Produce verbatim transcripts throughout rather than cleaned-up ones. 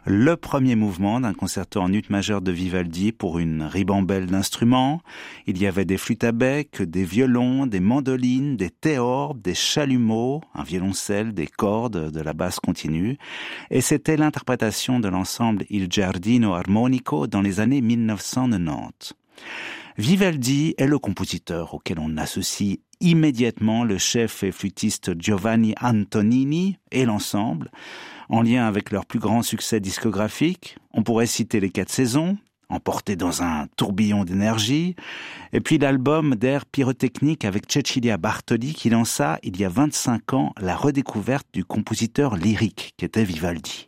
le premier mouvement d'un concerto en ut majeur de Vivaldi pour une ribambelle d'instruments. Il y avait des flûtes à bec, des violons, des mandolines, des théorbes, des chalumeaux, un violoncelle, des cordes, de la basse continue. Et c'était l'interprétation de l'ensemble Il Giardino Armonico dans les années mille neuf cent quatre-vingt-dix. Vivaldi est le compositeur auquel on associe immédiatement le chef et flûtiste Giovanni Antonini et l'ensemble, en lien avec leur plus grand succès discographique. On pourrait citer les quatre saisons, emporté dans un tourbillon d'énergie, et puis l'album d'air pyrotechnique avec Cecilia Bartoli qui lança il y a vingt-cinq ans la redécouverte du compositeur lyrique qu'était Vivaldi.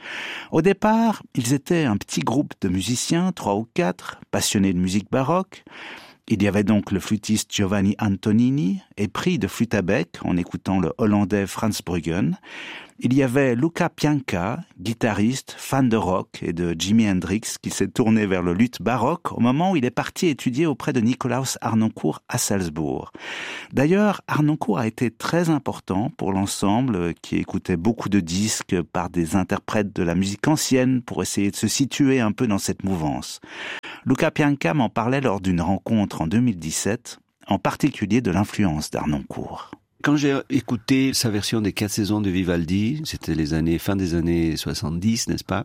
Au départ, ils étaient un petit groupe de musiciens, trois ou quatre, passionnés de musique baroque. Il y avait donc le flûtiste Giovanni Antonini, épris de flûte à bec en écoutant le hollandais Frans Bruggen. Il y avait Luca Pianca, guitariste, fan de rock et de Jimi Hendrix, qui s'est tourné vers le luth baroque au moment où il est parti étudier auprès de Nikolaus Harnoncourt à Salzbourg. D'ailleurs, Harnoncourt a été très important pour l'ensemble qui écoutait beaucoup de disques par des interprètes de la musique ancienne pour essayer de se situer un peu dans cette mouvance. Luca Pianca m'en parlait lors d'une rencontre en deux mille dix-sept, en particulier de l'influence d'Harnoncourt. Quand j'ai écouté sa version des quatre saisons de Vivaldi, c'était les années, fin des années soixante-dix, n'est-ce pas?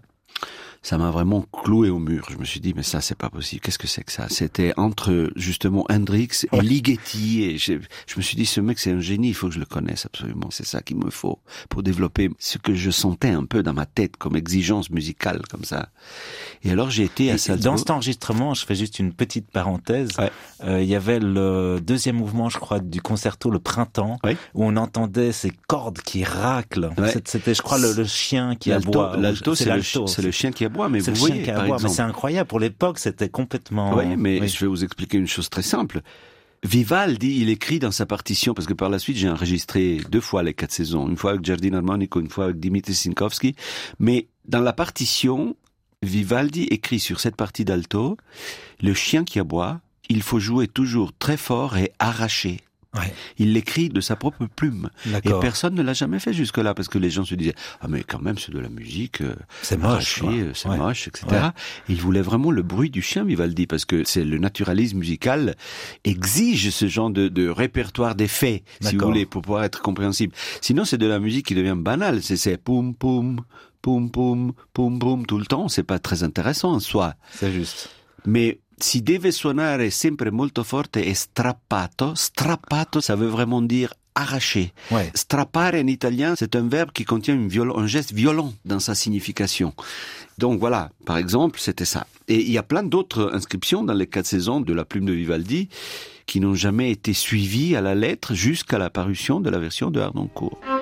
Ça m'a vraiment cloué au mur. Je me suis dit, mais ça, c'est pas possible. Qu'est-ce que c'est que ça? C'était entre, justement, Hendrix et Ligeti. Et je, je me suis dit, ce mec, c'est un génie. Il faut que je le connaisse absolument. C'est ça qu'il me faut pour développer ce que je sentais un peu dans ma tête comme exigence musicale, comme ça. Et alors, j'ai été à Salzbourg. Dans cet enregistrement, je fais juste une petite parenthèse. Ouais. Euh, il y avait le deuxième mouvement, je crois, du concerto, le printemps, ouais. où on entendait ces cordes qui raclent. Ouais. C'était, je crois, le, le chien qui l'alto, aboie. L'alto, c'est, c'est, l'alto, le, c'est le chien qui aboie. Mais c'est vous le voyez, chien qui par aboie. exemple. Mais c'est incroyable. Pour l'époque, c'était complètement... Oui, mais oui. je vais vous expliquer une chose très simple. Vivaldi, il écrit dans sa partition, parce que par la suite, j'ai enregistré deux fois les quatre saisons. Une fois avec Giardino Armonico, une fois avec Dimitri Sinkovski. Mais dans la partition, Vivaldi écrit sur cette partie d'alto, le chien qui aboie, il faut jouer toujours très fort et arraché. Ouais. Il l'écrit de sa propre plume. D'accord. Et personne ne l'a jamais fait jusque-là, parce que les gens se disaient « Ah mais quand même, c'est de la musique, euh, c'est moche, arraché, c'est ouais. moche, et cetera » Ouais. Il voulait vraiment le bruit du chien, Vivaldi, parce que c'est le naturalisme musical exige ce genre de, de répertoire d'effets, D'accord. si vous voulez, pour pouvoir être compréhensible. Sinon, c'est de la musique qui devient banale. C'est, c'est poum poum, poum poum, poum poum tout le temps. C'est pas très intéressant en soi. C'est juste. Mais si deve suonare sempre molto forte e strappato, strappato, ça veut vraiment dire arraché. Ouais. Strappare en italien, c'est un verbe qui contient une viol- un geste violent dans sa signification. Donc voilà, par exemple, c'était ça. Et il y a plein d'autres inscriptions dans les quatre saisons de la plume de Vivaldi qui n'ont jamais été suivies à la lettre jusqu'à la parution de la version de Harnoncourt.